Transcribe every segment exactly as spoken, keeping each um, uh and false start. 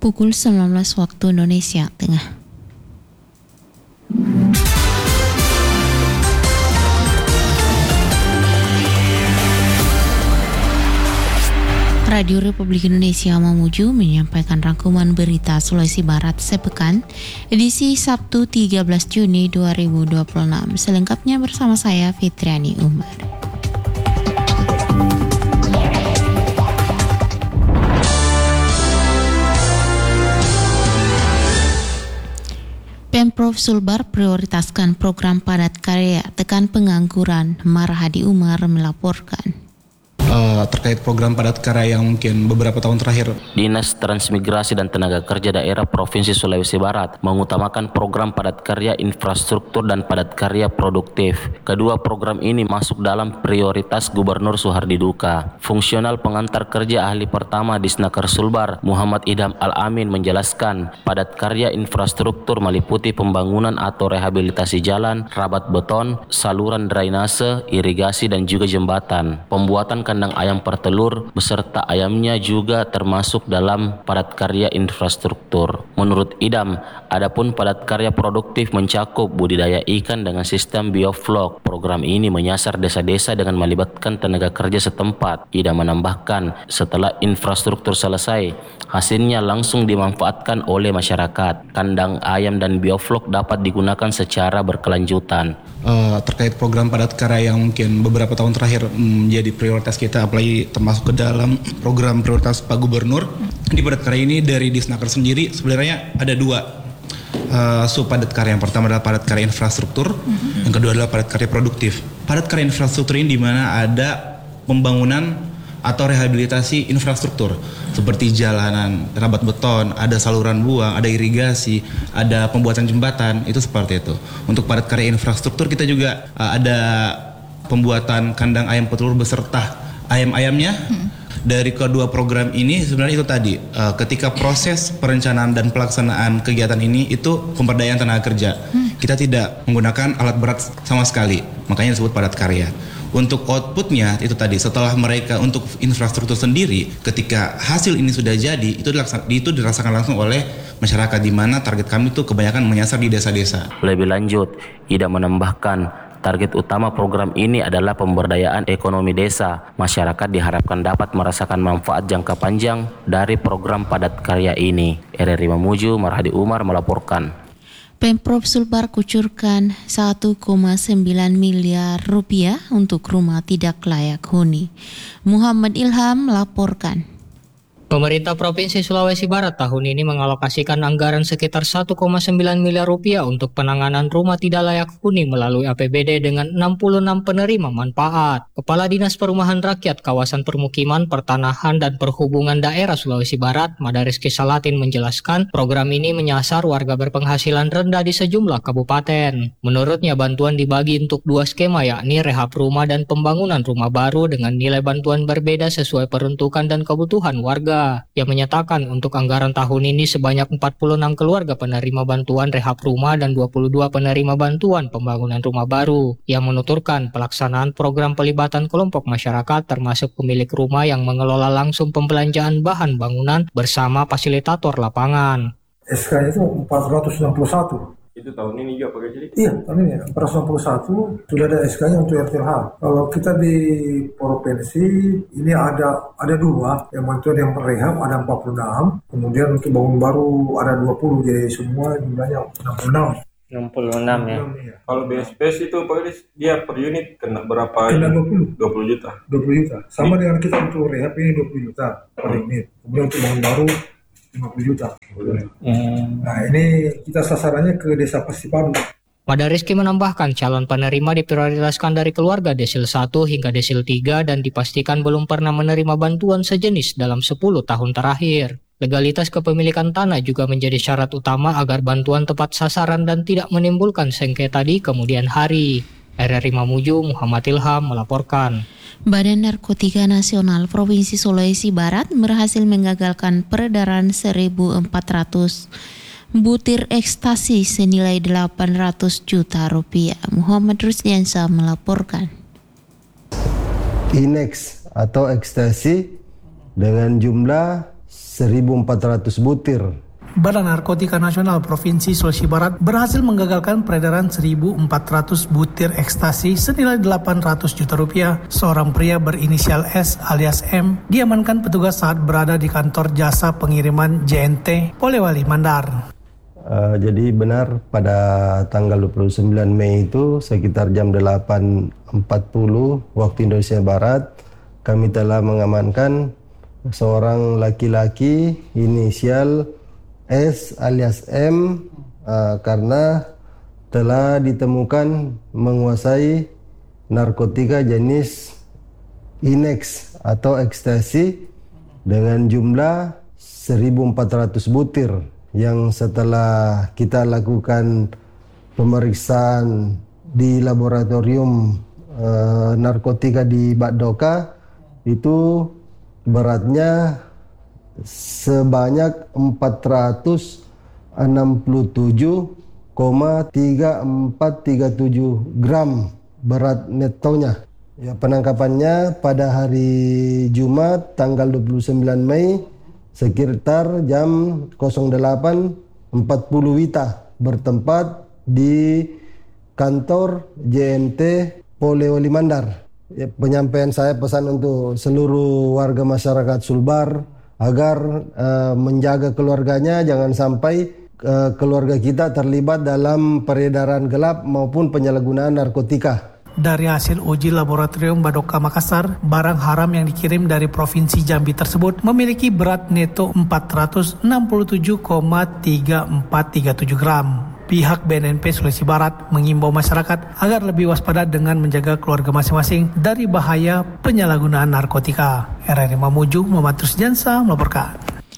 pukul sembilan belas waktu Indonesia Tengah. Radio Republik Indonesia Mamuju menyampaikan rangkuman berita Sulawesi Barat sepekan, edisi Sabtu tiga belas Juni dua ribu dua puluh enam. Selengkapnya bersama saya Fitriani Umar. Pemprov Sulbar prioritaskan program padat karya, tekan pengangguran. Marhadi Umar melaporkan. Uh, terkait program padat karya yang mungkin beberapa tahun terakhir. Dinas Transmigrasi dan Tenaga Kerja Daerah Provinsi Sulawesi Barat mengutamakan program padat karya infrastruktur dan padat karya produktif. Kedua program ini masuk dalam prioritas Gubernur Suhardi Duka. Fungsional pengantar kerja ahli pertama di Disnaker Sulbar, Muhammad Idham Al-Amin menjelaskan, padat karya infrastruktur meliputi pembangunan atau rehabilitasi jalan, rabat beton, saluran drainase, irigasi dan juga jembatan. Pembuatan kandang ayam pertelur beserta ayamnya juga termasuk dalam padat karya infrastruktur. Menurut Idam, adapun padat karya produktif mencakup budidaya ikan dengan sistem bioflok. Program ini menyasar desa-desa dengan melibatkan tenaga kerja setempat. Idam menambahkan, setelah infrastruktur selesai, hasilnya langsung dimanfaatkan oleh masyarakat. Kandang ayam dan bioflok dapat digunakan secara berkelanjutan. Uh, terkait program padat karya yang mungkin beberapa tahun terakhir menjadi um, prioritas kita, apalagi termasuk ke dalam program prioritas Pak Gubernur. Di padat karya ini dari Disnaker sendiri sebenarnya ada dua uh, sub padat karya. Yang pertama adalah padat karya infrastruktur, mm-hmm. yang kedua adalah padat karya produktif. Padat karya infrastruktur ini di mana ada pembangunan atau rehabilitasi infrastruktur seperti jalanan, rabat beton, ada saluran buang, ada irigasi, ada pembuatan jembatan, itu seperti itu. Untuk padat karya infrastruktur kita juga uh, ada pembuatan kandang ayam petelur beserta ayam-ayamnya. Hmm. Dari kedua program ini sebenarnya itu tadi uh, ketika proses perencanaan dan pelaksanaan kegiatan ini itu pemberdayaan tenaga kerja. Hmm. Kita tidak menggunakan alat berat sama sekali, makanya disebut padat karya. Untuk outputnya itu tadi setelah mereka untuk infrastruktur sendiri, ketika hasil ini sudah jadi itu dirasakan, itu dirasakan langsung oleh masyarakat, di mana target kami itu kebanyakan menyasar di desa-desa. Lebih lanjut, Ida menambahkan, target utama program ini adalah pemberdayaan ekonomi desa. Masyarakat diharapkan dapat merasakan manfaat jangka panjang dari program padat karya ini. R R I Mamuju, Marhadi Umar melaporkan. Pemprov Sulbar kucurkan satu koma sembilan miliar rupiah untuk rumah tidak layak huni. Muhammad Ilham melaporkan. Pemerintah Provinsi Sulawesi Barat tahun ini mengalokasikan anggaran sekitar satu koma sembilan miliar rupiah untuk penanganan rumah tidak layak huni melalui A P B D dengan enam puluh enam penerima manfaat. Kepala Dinas Perumahan Rakyat Kawasan Permukiman, Pertanahan dan Perhubungan Daerah Sulawesi Barat, Madarizki Salatin menjelaskan, program ini menyasar warga berpenghasilan rendah di sejumlah kabupaten. Menurutnya, bantuan dibagi untuk dua skema, yakni rehab rumah dan pembangunan rumah baru dengan nilai bantuan berbeda sesuai peruntukan dan kebutuhan warga. Yang menyatakan untuk anggaran tahun ini sebanyak empat puluh enam keluarga penerima bantuan rehab rumah dan dua puluh dua penerima bantuan pembangunan rumah baru. Yang menuturkan pelaksanaan program pelibatan kelompok masyarakat termasuk pemilik rumah yang mengelola langsung pembelanjaan bahan bangunan bersama fasilitator lapangan. S K itu empat ratus enam puluh satu. Itu tahun ini juga Pak Jadi? Iya, tahun ini empat ratus enam puluh satu sudah ada S K-nya untuk R T L H. Kalau kita di provinsi ini ada ada dua, yang bantuan yang rehab ada empat puluh enam, kemudian untuk bangun baru ada dua puluh, jadi semua jumlahnya enam puluh enam. enam puluh enam ya. Ya. Kalau B S P S itu Pak Jadi dia per unit kena berapa? Kena dua puluh. dua puluh juta. dua puluh juta. Sama dengan kita untuk rehab ini dua puluh juta per unit. Kemudian untuk bangun baru lima puluh juta. Hmm. Nah ini kita sasarannya ke desa Pasipadu. Madarizki menambahkan calon penerima diprioritaskan dari keluarga desil satu hingga desil tiga dan dipastikan belum pernah menerima bantuan sejenis dalam sepuluh tahun terakhir. Legalitas kepemilikan tanah juga menjadi syarat utama agar bantuan tepat sasaran dan tidak menimbulkan sengketa di kemudian hari. R R I Mamuju, Muhammad Ilham melaporkan. Badan Narkotika Nasional Provinsi Sulawesi Barat berhasil menggagalkan peredaran seribu empat ratus butir ekstasi senilai delapan ratus juta rupiah. Muhammad Rusdiansyah melaporkan. Inex atau ekstasi dengan jumlah seribu empat ratus butir. Badan Narkotika Nasional Provinsi Sulawesi Barat berhasil menggagalkan peredaran seribu empat ratus butir ekstasi senilai delapan ratus juta rupiah. Seorang pria berinisial S alias M diamankan petugas saat berada di kantor jasa pengiriman J N T Polewali Mandar. Uh, jadi benar pada tanggal dua puluh sembilan Mei itu sekitar jam delapan empat puluh waktu Indonesia Barat kami telah mengamankan seorang laki-laki inisial S alias M uh, karena telah ditemukan menguasai narkotika jenis Inex atau ekstasi dengan jumlah seribu empat ratus butir yang setelah kita lakukan pemeriksaan di laboratorium uh, narkotika di Badoka itu beratnya sebanyak empat ratus enam puluh tujuh koma tiga empat tiga tujuh gram berat netonya. Ya, penangkapannya pada hari Jumat tanggal dua puluh sembilan Mei sekitar jam delapan empat puluh Wita bertempat di kantor J N T Polewali Mandar. Ya, penyampaian saya pesan untuk seluruh warga masyarakat Sulbar agar uh, menjaga keluarganya, jangan sampai uh, keluarga kita terlibat dalam peredaran gelap maupun penyalahgunaan narkotika. Dari hasil uji laboratorium Badoka Makassar, barang haram yang dikirim dari Provinsi Jambi tersebut memiliki berat neto empat ratus enam puluh tujuh koma tiga empat tiga tujuh gram. Pihak B N N P Sulawesi Barat mengimbau masyarakat agar lebih waspada dengan menjaga keluarga masing-masing dari bahaya penyalahgunaan narkotika. R R I Mamuju, Muhammad Rusjansa melaporkan.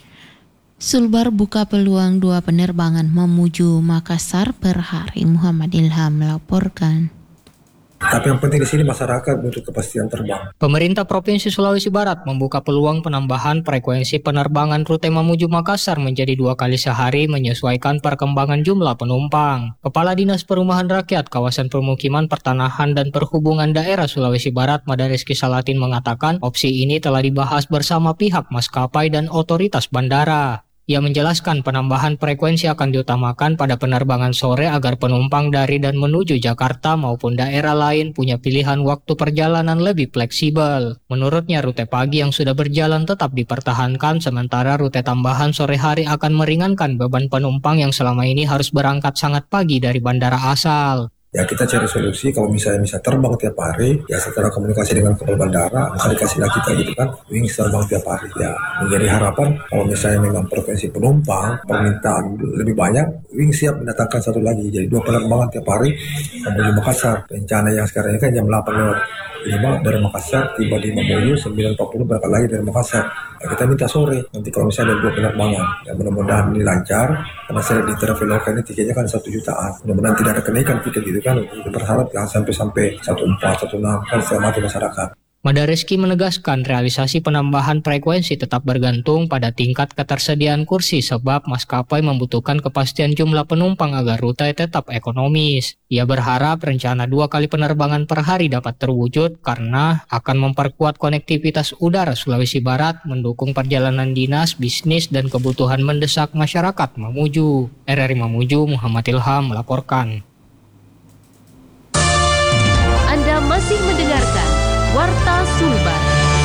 Sulbar buka peluang dua penerbangan menuju Makassar per hari. Muhammad Ilham melaporkan. Tapi yang penting di sini masyarakat butuh kepastian terbang. Pemerintah Provinsi Sulawesi Barat membuka peluang penambahan frekuensi penerbangan rute Mamuju Makassar menjadi dua kali sehari menyesuaikan perkembangan jumlah penumpang. Kepala Dinas Perumahan Rakyat Kawasan Permukiman Pertanahan dan Perhubungan Daerah Sulawesi Barat Madareski Salatin mengatakan opsi ini telah dibahas bersama pihak maskapai dan otoritas bandara. Ia menjelaskan penambahan frekuensi akan diutamakan pada penerbangan sore agar penumpang dari dan menuju Jakarta maupun daerah lain punya pilihan waktu perjalanan lebih fleksibel. Menurutnya rute pagi yang sudah berjalan tetap dipertahankan sementara rute tambahan sore hari akan meringankan beban penumpang yang selama ini harus berangkat sangat pagi dari bandara asal. Ya kita cari solusi kalau misalnya bisa terbang tiap hari, ya setelah komunikasi dengan kepala bandara, maka dikasihlah kita gitu kan, wings terbang tiap hari. Ya menjadi harapan kalau misalnya memang frekuensi penumpang, permintaan lebih banyak, wings siap mendatangkan satu lagi. Jadi dua penerbangan tiap hari menuju Makassar. Rencana yang sekarang ini kan jam delapan lewat lima dari Makassar, tiba di Mamuju, sembilan empat puluh berangkat lagi dari Makassar. Ya, kita minta sore, nanti kalau misalnya ada dua penerbangan, ya mudah-mudahan ini lancar, karena saya di Traveloka ini tiketnya kan satu jutaan, mudah-mudahan tidak ada kenaikan tiket gitu kan, kita berharap jangan sampai-sampai satu empat, satu enam, kan selamat masyarakat. Madareski menegaskan realisasi penambahan frekuensi tetap bergantung pada tingkat ketersediaan kursi sebab maskapai membutuhkan kepastian jumlah penumpang agar rute tetap ekonomis. Ia berharap rencana dua kali penerbangan per hari dapat terwujud karena akan memperkuat konektivitas udara Sulawesi Barat, mendukung perjalanan dinas, bisnis, dan kebutuhan mendesak masyarakat Mamuju. R R I Mamuju, Muhammad Ilham melaporkan. Anda masih mendengarkan Warta Sulbar.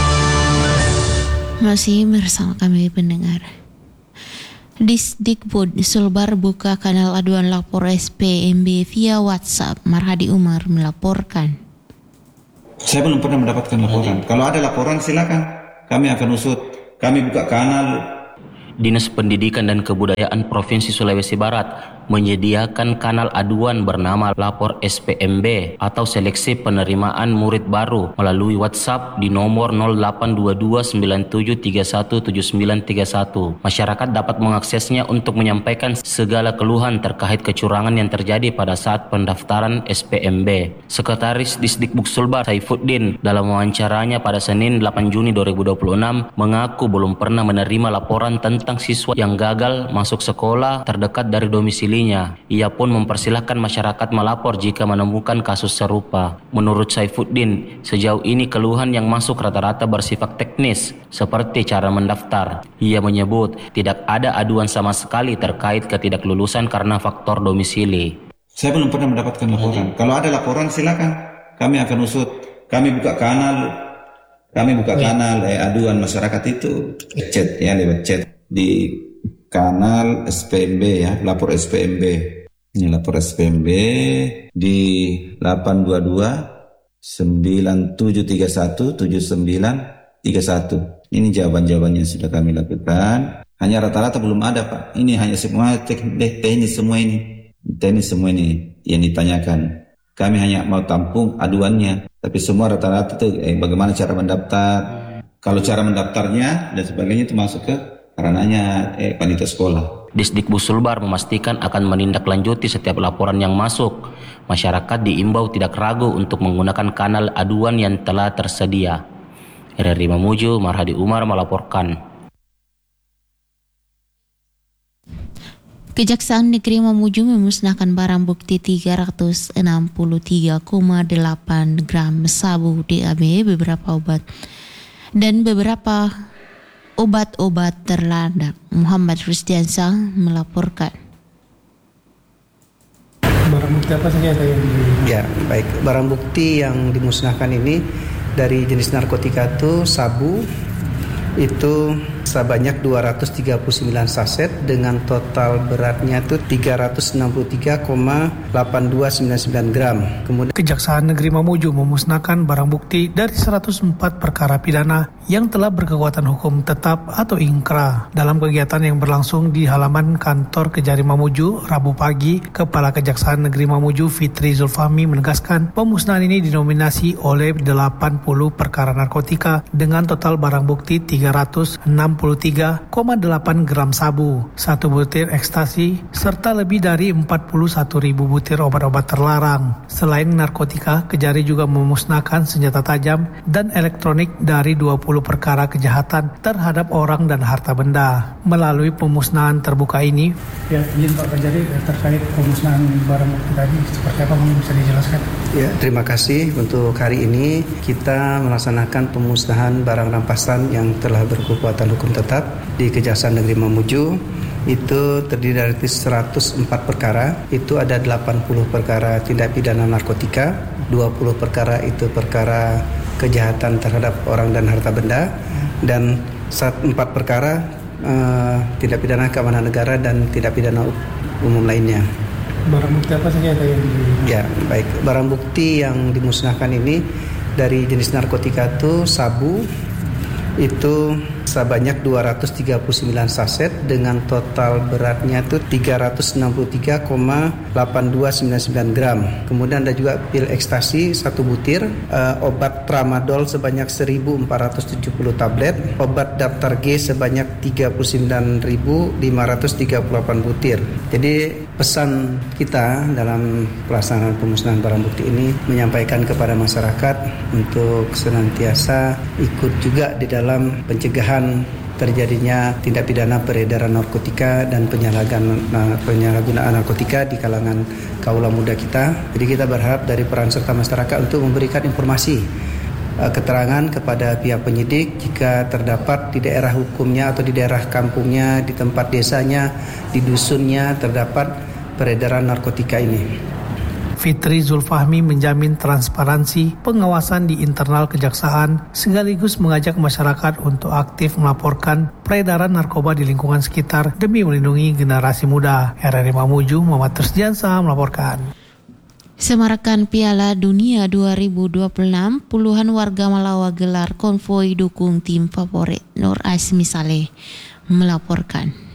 Masih bersama kami pendengar. Disdikbud Sulbar buka kanal aduan lapor S P M B via WhatsApp. Marhadi Umar melaporkan. Saya belum pernah mendapatkan laporan. Kalau ada laporan silakan, kami akan usut. Kami buka kanal. Dinas Pendidikan dan Kebudayaan Provinsi Sulawesi Barat menyediakan kanal aduan bernama Lapor S P M B atau Seleksi Penerimaan Murid Baru melalui WhatsApp di nomor nol delapan dua dua sembilan tujuh tiga satu tujuh sembilan tiga satu. Masyarakat dapat mengaksesnya untuk menyampaikan segala keluhan terkait kecurangan yang terjadi pada saat pendaftaran S P M B. Sekretaris Disdikbud Sulbar Saifuddin dalam wawancaranya pada Senin delapan Juni dua ribu dua puluh enam mengaku belum pernah menerima laporan tentang siswa yang gagal masuk sekolah terdekat dari domisili dilinya. Ia pun mempersilahkan masyarakat melapor jika menemukan kasus serupa. Menurut Saifuddin, sejauh ini keluhan yang masuk rata-rata bersifat teknis, seperti cara mendaftar. Ia menyebut tidak ada aduan sama sekali terkait ketidaklulusan karena faktor domisili. Saya belum pernah mendapatkan laporan. Kalau ada laporan silakan, kami akan usut. Kami buka kanal, kami buka kanal eh, aduan masyarakat itu chat ya lewat chat di kanal S P M B ya, lapor S P M B. Ini lapor S P M B di delapan dua dua sembilan tujuh tiga satu tujuh sembilan tiga satu. Ini jawaban-jawabannya sudah kami lakukan. Hanya rata-rata belum ada Pak. Ini hanya semua tek- teknis semua ini. Teknis semua ini yang ditanyakan. Kami hanya mau tampung aduannya. Tapi semua rata-rata itu eh, bagaimana cara mendaftar. Kalau cara mendaftarnya dan sebagainya itu masuk ke ranahnya eh, panitia sekolah. Disdikbud Sulbar memastikan akan menindaklanjuti setiap laporan yang masuk. Masyarakat diimbau tidak ragu untuk menggunakan kanal aduan yang telah tersedia. R R I Mamuju, Marhadi Umar melaporkan. Kejaksaan Negeri Mamuju memusnahkan barang bukti tiga ratus enam puluh tiga koma delapan gram sabu D A B, beberapa obat dan beberapa obat-obat terlarang. Muhammad Rusdiansah melaporkan. Barang bukti apa saja yang Ya, baik. Barang bukti yang dimusnahkan ini dari jenis narkotika itu sabu, itu sebanyak dua ratus tiga puluh sembilan saset dengan total beratnya itu tiga ratus enam puluh tiga koma delapan dua sembilan sembilan gram. Kemudian Kejaksaan Negeri Mamuju memusnahkan barang bukti dari seratus empat perkara pidana yang telah berkekuatan hukum tetap atau ingkrah. Dalam kegiatan yang berlangsung di halaman kantor Kejari Mamuju Rabu pagi, Kepala Kejaksaan Negeri Mamuju Fitri Zulfahmi menegaskan pemusnahan ini dinominasi oleh delapan puluh perkara narkotika dengan total barang bukti tiga ratus enam puluh tiga koma delapan gram sabu, satu butir ekstasi, serta lebih dari empat puluh satu ribu butir obat-obat terlarang. Selain narkotika, Kejari juga memusnahkan senjata tajam dan elektronik dari dua puluh perkara kejahatan terhadap orang dan harta benda. Melalui pemusnahan terbuka ini, ya, izin Pak Kejari terkait pemusnahan barang bukti tadi, seperti apa mungkin bisa dijelaskan? Ya, terima kasih. Untuk hari ini kita melaksanakan pemusnahan barang rampasan yang telah berkekuatan hukum tetap di Kejaksaan Negeri Mamuju. Itu terdiri dari seratus empat perkara. Itu ada delapan puluh perkara tindak pidana narkotika, dua puluh perkara itu perkara kejahatan terhadap orang dan harta benda, dan empat perkara uh, tindak pidana keamanan negara dan tindak pidana umum lainnya. Barang bukti apa saja yang Ya, baik. Barang bukti yang dimusnahkan ini dari jenis narkotika itu sabu, itu sebanyak dua ratus tiga puluh sembilan saset dengan total beratnya itu tiga ratus enam puluh tiga koma delapan dua sembilan sembilan gram. Kemudian ada juga pil ekstasi satu butir, uh, obat tramadol sebanyak seribu empat ratus tujuh puluh tablet, obat daftar G sebanyak tiga puluh sembilan ribu lima ratus tiga puluh delapan butir. Jadi pesan kita dalam pelaksanaan pemusnahan barang bukti ini menyampaikan kepada masyarakat untuk senantiasa ikut juga di dalam pencegahan terjadinya tindak pidana peredaran narkotika dan penyalahgunaan penyalahgunaan narkotika di kalangan kaula muda kita. Jadi kita berharap dari peran serta masyarakat untuk memberikan informasi, keterangan kepada pihak penyidik jika terdapat di daerah hukumnya atau di daerah kampungnya, di tempat desanya, di dusunnya terdapat peredaran narkotika ini. Fitri Zulfahmi menjamin transparansi pengawasan di internal kejaksaan sekaligus mengajak masyarakat untuk aktif melaporkan peredaran narkoba di lingkungan sekitar demi melindungi generasi muda. R R I Mamuju, Muhammad Rusdiansah melaporkan. Semarakan Piala Dunia dua ribu dua puluh enam, puluhan warga Malawa gelar konvoi dukung tim favorit Nur Azmi Saleh melaporkan.